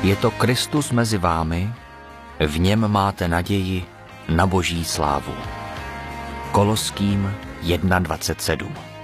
Je to Kristus mezi vámi, v něm máte naději na boží slávu. Koloským 1:27.